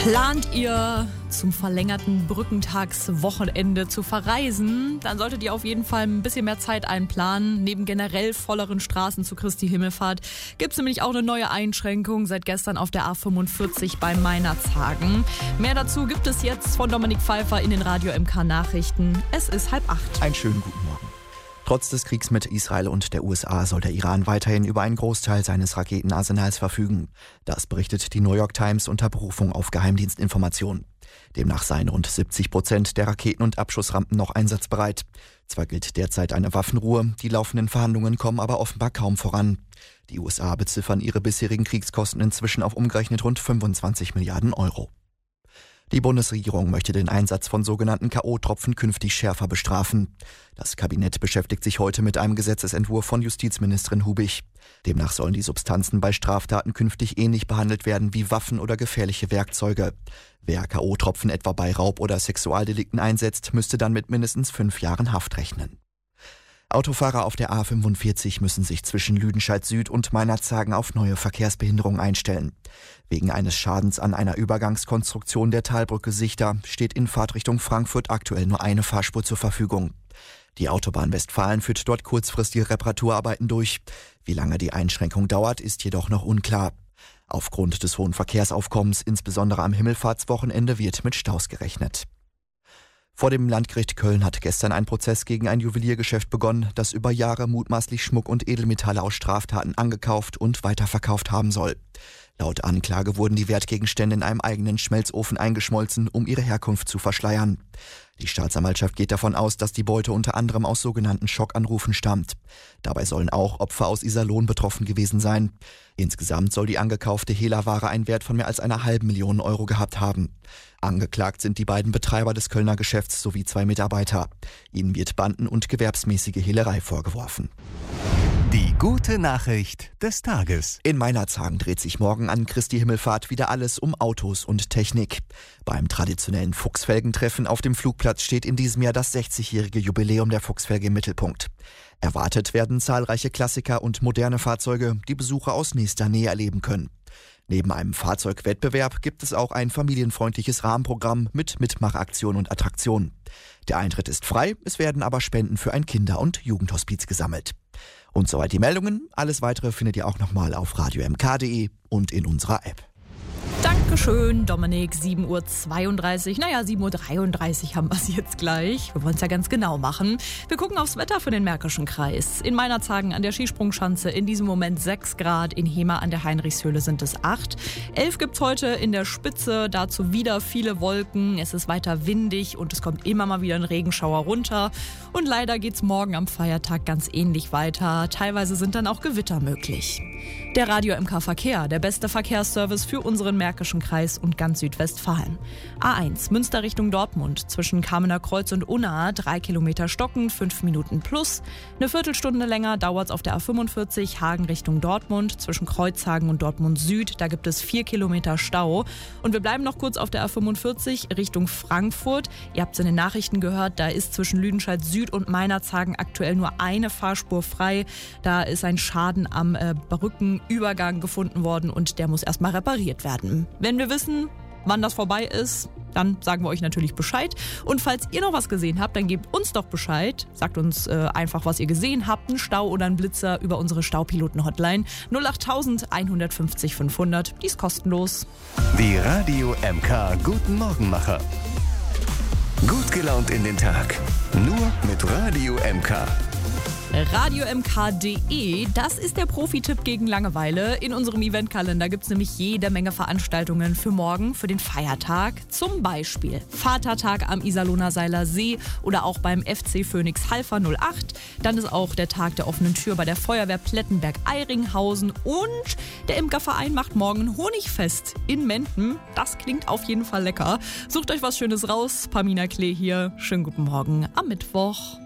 Plant ihr zum verlängerten Brückentagswochenende zu verreisen, dann solltet ihr auf jeden Fall ein bisschen mehr Zeit einplanen. Neben generell volleren Straßen zu Christi Himmelfahrt gibt es nämlich auch eine neue Einschränkung seit gestern auf der A45 bei Meinerzhagen. Mehr dazu gibt es jetzt von Dominik Pfeiffer in den Radio MK Nachrichten. Es ist 7:30. Einen schönen guten Morgen. Trotz des Kriegs mit Israel und der USA soll der Iran weiterhin über einen Großteil seines Raketenarsenals verfügen. Das berichtet die New York Times unter Berufung auf Geheimdienstinformationen. Demnach seien rund 70% der Raketen und Abschussrampen noch einsatzbereit. Zwar gilt derzeit eine Waffenruhe, die laufenden Verhandlungen kommen aber offenbar kaum voran. Die USA beziffern ihre bisherigen Kriegskosten inzwischen auf umgerechnet rund 25 Milliarden Euro. Die Bundesregierung möchte den Einsatz von sogenannten K.O.-Tropfen künftig schärfer bestrafen. Das Kabinett beschäftigt sich heute mit einem Gesetzesentwurf von Justizministerin Hubig. Demnach sollen die Substanzen bei Straftaten künftig ähnlich behandelt werden wie Waffen oder gefährliche Werkzeuge. Wer K.O.-Tropfen etwa bei Raub- oder Sexualdelikten einsetzt, müsste dann mit mindestens 5 Jahren Haft rechnen. Autofahrer auf der A45 müssen sich zwischen Lüdenscheid Süd und Meinerzhagen auf neue Verkehrsbehinderungen einstellen. Wegen eines Schadens an einer Übergangskonstruktion der Talbrücke Sichter steht in Fahrtrichtung Frankfurt aktuell nur eine Fahrspur zur Verfügung. Die Autobahn Westfalen führt dort kurzfristige Reparaturarbeiten durch. Wie lange die Einschränkung dauert, ist jedoch noch unklar. Aufgrund des hohen Verkehrsaufkommens, insbesondere am Himmelfahrtswochenende, wird mit Staus gerechnet. Vor dem Landgericht Köln hat gestern ein Prozess gegen ein Juweliergeschäft begonnen, das über Jahre mutmaßlich Schmuck und Edelmetalle aus Straftaten angekauft und weiterverkauft haben soll. Laut Anklage wurden die Wertgegenstände in einem eigenen Schmelzofen eingeschmolzen, um ihre Herkunft zu verschleiern. Die Staatsanwaltschaft geht davon aus, dass die Beute unter anderem aus sogenannten Schockanrufen stammt. Dabei sollen auch Opfer aus Iserlohn betroffen gewesen sein. Insgesamt soll die angekaufte Hehlerware einen Wert von mehr als 500.000 Euro gehabt haben. Angeklagt sind die beiden Betreiber des Kölner Geschäfts sowie 2 Mitarbeiter. Ihnen wird Banden- und gewerbsmäßige Hehlerei vorgeworfen. Die gute Nachricht des Tages. In Meinerzhagen dreht sich morgen an Christi Himmelfahrt wieder alles um Autos und Technik. Beim traditionellen Fuchsfelgentreffen auf dem Flugplatz steht in diesem Jahr das 60-jährige Jubiläum der Fuchsfelge im Mittelpunkt. Erwartet werden zahlreiche Klassiker und moderne Fahrzeuge, die Besucher aus nächster Nähe erleben können. Neben einem Fahrzeugwettbewerb gibt es auch ein familienfreundliches Rahmenprogramm mit Mitmachaktionen und Attraktionen. Der Eintritt ist frei, es werden aber Spenden für ein Kinder- und Jugendhospiz gesammelt. Und soweit die Meldungen. Alles Weitere findet ihr auch nochmal auf radiomk.de und in unserer App. Dankeschön, Dominik. 7:32 Uhr. 7:33 Uhr haben wir es jetzt gleich. Wir wollen es ja ganz genau machen. Wir gucken aufs Wetter für den Märkischen Kreis. In Meinerzhagen an der Skisprungschanze in diesem Moment 6 Grad. In Hemer an der Heinrichshöhle sind es 8. 11 gibt es heute in der Spitze. Dazu wieder viele Wolken. Es ist weiter windig und es kommt immer mal wieder ein Regenschauer runter. Und leider geht es morgen am Feiertag ganz ähnlich weiter. Teilweise sind dann auch Gewitter möglich. Der Radio MK Verkehr, der beste Verkehrsservice für unseren Märkischen Kreis und ganz Südwestfalen. A1 Münster Richtung Dortmund zwischen Kamener Kreuz und Unna 3 Kilometer stocken, 5 Minuten plus. Eine Viertelstunde länger dauert es auf der A45 Hagen Richtung Dortmund zwischen Kreuzhagen und Dortmund Süd. Da gibt es 4 Kilometer Stau. Und wir bleiben noch kurz auf der A45 Richtung Frankfurt. Ihr habt es in den Nachrichten gehört, da ist zwischen Lüdenscheid Süd und Meinerzhagen aktuell nur eine Fahrspur frei. Da ist ein Schaden am Brückenübergang gefunden worden und der muss erstmal repariert werden. Wenn wir wissen, wann das vorbei ist, dann sagen wir euch natürlich Bescheid. Und falls ihr noch was gesehen habt, dann gebt uns doch Bescheid. Sagt uns einfach, was ihr gesehen habt, einen Stau oder einen Blitzer über unsere Staupiloten-Hotline 08000 150 500. Die ist kostenlos. Die Radio MK Guten Morgenmacher. Gut gelaunt in den Tag. Nur mit Radio MK. RadioMK.de, das ist der Profi-Tipp gegen Langeweile. In unserem Eventkalender gibt es nämlich jede Menge Veranstaltungen für morgen, für den Feiertag. Zum Beispiel Vatertag am Iserlohner Seiler See oder auch beim FC Phoenix Halver 08. Dann ist auch der Tag der offenen Tür bei der Feuerwehr Plettenberg-Eiringhausen und der Imkerverein macht morgen ein Honigfest in Menden. Das klingt auf jeden Fall lecker. Sucht euch was Schönes raus. Pamina Klee hier. Schönen guten Morgen am Mittwoch.